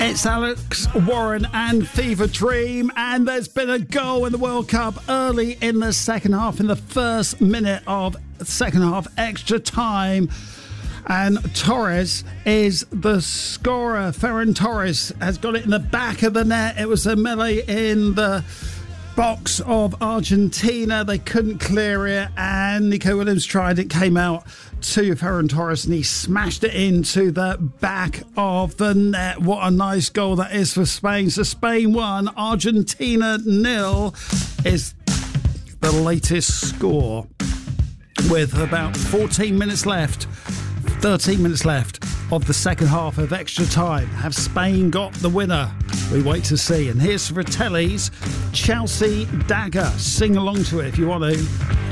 It's Alex Warren and Fever Dream, and there's been a goal in the World Cup early in the second half, in the first minute of second half extra time. And Torres is the scorer. Ferran Torres has got it in the back of the net. It was a melee in the box of Argentina. They couldn't clear it, and Nico Williams tried. It came out to Ferran Torres, and he smashed it into the back of the net. What a nice goal that is for Spain. So Spain 1, Argentina 0 is the latest score, with about 13 minutes left of the second half of extra time. Have Spain got the winner? We wait to see. And here's Fratelli's Chelsea Dagger. Sing along to it if you want to.